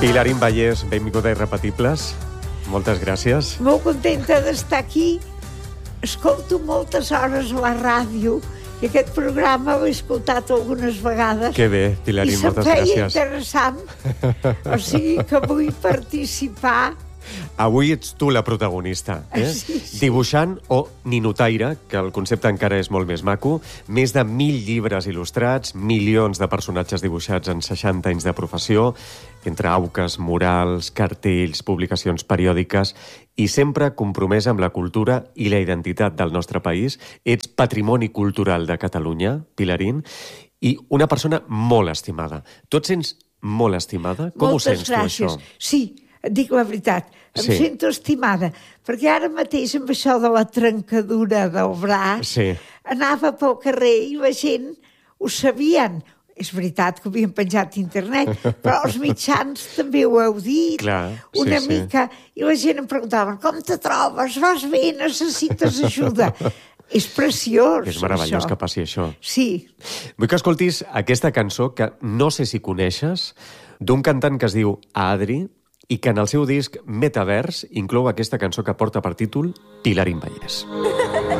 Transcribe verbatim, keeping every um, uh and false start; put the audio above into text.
Pilarín Vallès, benvinguda a Irrepetibles. Moltes gràcies. Molt contenta d'estar aquí. Escolto moltes hores la ràdio i aquest programa l'he escoltat algunes vegades. Que bé, Pilarín, moltes gràcies. I se'm feia interessant. O sigui que vull participar. Avui ets tu la protagonista, eh? Sí, sí. Dibuixant o ninotaire, que el concepte encara és molt més maco, més de mil llibres il·lustrats, milions de personatges dibuixats en seixanta anys de professió, entre auques, murals, cartells, publicacions periòdiques, i sempre compromesa amb la cultura i la identitat del nostre país. Ets patrimoni cultural de Catalunya, Pilarín, i una persona molt estimada. Tu et sents molt estimada? Com Moltes ho sents gràcies. tu, això? Sí, et dic la veritat, em Sí. sento estimada, perquè ara mateix amb això de la trencadura del braç, Sí. anava pel carrer i la gent ho sabien. És veritat que ho havien penjat a internet, però els mitjans també ho heu dit, Clar, sí, una sí. mica, i la gent em preguntava, com te trobes? Vas bé? Necessites ajuda? És preciós, És meravellós això. que passi això. Sí. Vull que escoltis aquesta cançó que no sé si coneixes, d'un cantant que es diu Adri, i que en el seu disc Metavers inclou aquesta cançó que porta per títol Pilarín Vallès.